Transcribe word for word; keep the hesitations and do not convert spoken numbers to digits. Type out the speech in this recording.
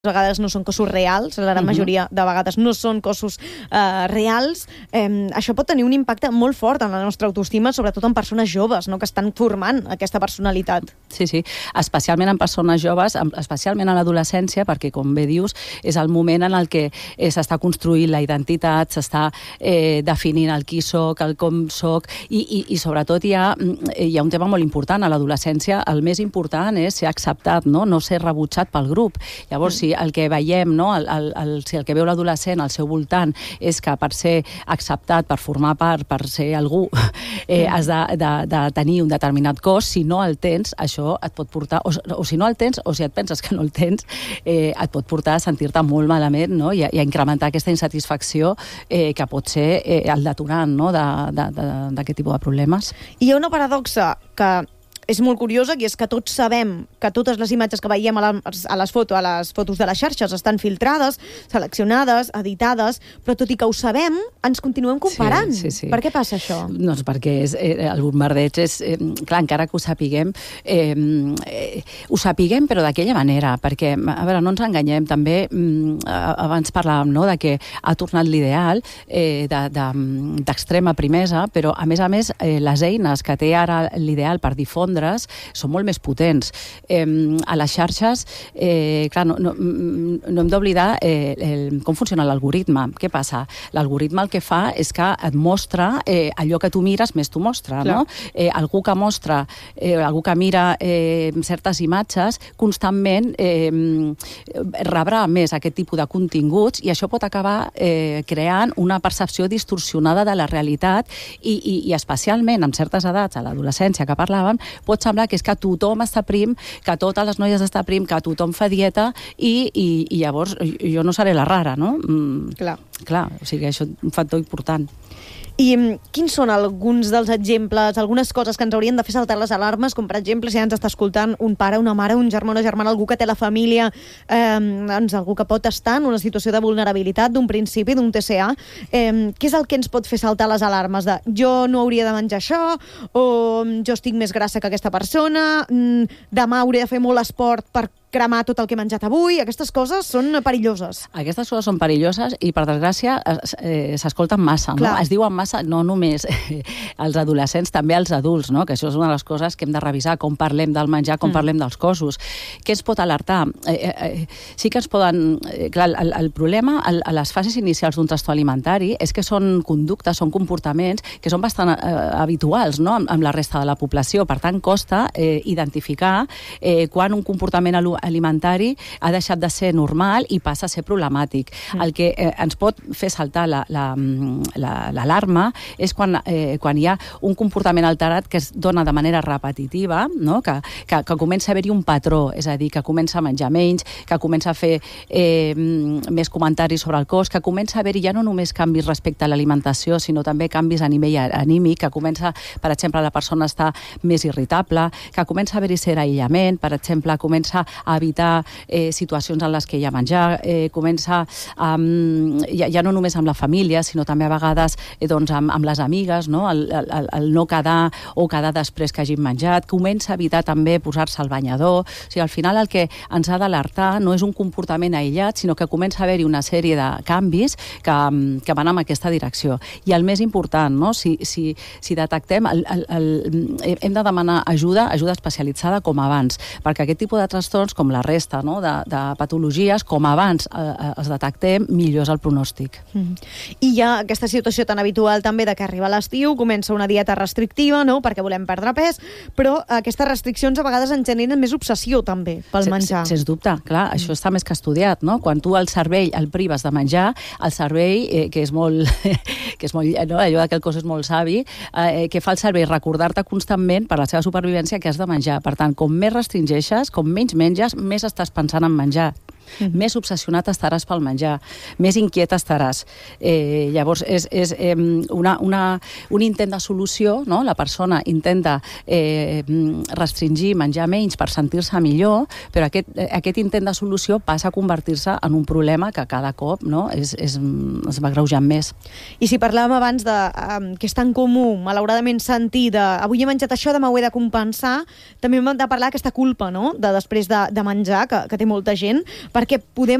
vegades no són cossos reals, la gran majoria de vegades no són cossos eh, reals, eh, això pot tenir un impacte molt fort en la nostra autoestima, sobretot en persones joves, no?, que estan formant aquesta personalitat. Sí, sí, especialment en persones joves, especialment a l'adolescència, perquè, com bé dius, és el moment en el que eh, s'està construint la identitat, s'està eh, definint el qui soc, el com soc, i, i, i sobretot hi ha, hi ha un tema molt important. A l'adolescència el més important és ser acceptat, no, no ser rebutjat pel grup. Llavors, si el que veiem, no, el, el, el, si el que veu l'adolescent al seu voltant és que per ser acceptat, per formar part, per ser algú, eh, has de, de, de tenir un determinat cos, si no el tens, això et pot portar, o, o si no el tens, o si et penses que no el tens, eh, et pot portar a sentir-te molt malament, no?, i, a, i a incrementar aquesta insatisfacció eh, que pot ser eh, el detonant, no?, d'aquest tipus de problemes. I hi ha una paradoxa que és molt curiosa, que és que tots sabem que totes les imatges que veiem a les, a les, foto, a les fotos de les xarxes estan filtrades, seleccionades, editades, però tot i que ho sabem, ens continuem comparant. Sí, sí, sí. Per què passa això? Doncs perquè és, eh, el bombardeig és... Eh, clar, encara que ho sapiguem, eh, eh, ho sapiguem, però d'aquella manera, perquè, a veure, no ens enganyem, també, mm, abans parlàvem, no?, de que ha tornat l'ideal eh, d'extrema de, de, primesa, però, a més a més, eh, les eines que té ara l'ideal per difondre són molt més potents. Eh, a les xarxes, eh, clar, no, no, no hem d'oblidar eh, el, com funciona l'algoritme. Què passa? L'algoritme el que fa és que et mostra eh, allò que tu mires, més t'ho mostra, no? Eh, algú que mostra, eh, algú que mira eh, certes imatges, constantment eh, rebrà més aquest tipus de continguts, i això pot acabar eh, creant una percepció distorsionada de la realitat, i, i, i especialment en certes edats, a l'adolescència que parlàvem, pot semblar que és que tothom està prim, que totes les noies està prim, que tothom fa dieta, i, i, i llavors jo no seré la rara, no? Mm, clar. Clar, o sigui, això és un factor important. I quins són alguns dels exemples, algunes coses que ens haurien de fer saltar les alarmes, com per exemple si ens està escoltant un pare, una mare, un germà, una germana, algú que té la família, eh, doncs algú que pot estar en una situació de vulnerabilitat d'un principi, d'un T C A, eh, què és el que ens pot fer saltar les alarmes de jo no hauria de menjar això, o jo estic més grassa que aquesta persona, demà hauré de fer molt esport per cremar tot el que he menjat avui? Aquestes coses són perilloses. Aquestes coses són perilloses i, per desgràcia, s'escolten massa, no? Es diuen massa no només als adolescents, també als adults, no? Que això és una de les coses que hem de revisar, com parlem del menjar, com mm. parlem dels cossos. Què ens pot alertar? Eh, eh, sí que ens poden... Eh, clar, el, el problema el, a les fases inicials d'un trastorn alimentari és que són conductes, són comportaments que són bastant eh, habituals, no?, amb, amb la resta de la població. Per tant, costa eh, identificar eh, quan un comportament alimentari ha deixat de ser normal i passa a ser problemàtic. Mm. El que eh, ens pot fer saltar l'alarma la, la, és quan, eh, quan hi ha un comportament alterat que es dona de manera repetitiva, no?, que, que, que comença a haver-hi un patró, és a dir, que comença a menjar menys, que comença a fer eh, més comentaris sobre el cos, que comença a haver-hi ja no només canvis respecte a l'alimentació, sinó també canvis a nivell anímic, que comença, per exemple, la persona està més irritable, que comença a haver-hi cert aïllament, per exemple, comença a a evitar eh, situacions en les que hi ha menjar, eh, comença um, ja, ja no només amb la família, sinó també a vegades eh, doncs, amb, amb les amigues, no? El, el, el no quedar o quedar després que hagin menjat, comença a evitar també posar-se al banyador. O sigui, al final el que ens ha d'alertar no és un comportament aïllat, sinó que comença a haver-hi una sèrie de canvis que, que van en aquesta direcció. I el més important, no? si, si, si detectem, el, el, el, hem de demanar ajuda, ajuda especialitzada com abans, perquè aquest tipus de trastorns, com la resta, no?, de, de patologies, com abans eh, els detectem, millor és el pronòstic. Mm. I hi ha aquesta situació tan habitual també de que arriba l'estiu, comença una dieta restrictiva, no?, perquè volem perdre pes, però aquestes restriccions a vegades ens generen més obsessió també pel menjar. Sens dubte, clar, mm. això està més que estudiat, no? Quan tu el cervell el prives de menjar, el cervell, eh, que és molt, que és molt, no?, allò que el cos és molt savi, eh, que fa el cervell recordar-te constantment per la seva supervivència que has de menjar. Per tant, com més restringeixes, com menys menges, més estàs pensant en menjar. Mm-hmm. Més obsessionat estaràs pel menjar, més inquiet estaràs. Eh, llavors, és, és eh, una, una, un intent de solució, no? La persona intenta eh, restringir, menjar menys per sentir-se millor, però aquest, aquest intent de solució passa a convertir-se en un problema que cada cop, no?, és, és, es va agreujant més. I si parlàvem abans de um, que és tan comú, malauradament, sentir de avui he menjat això, demà ho he de compensar, també hem de parlar d'aquesta culpa, no?, de després de, de menjar, que, que té molta gent, per perquè podem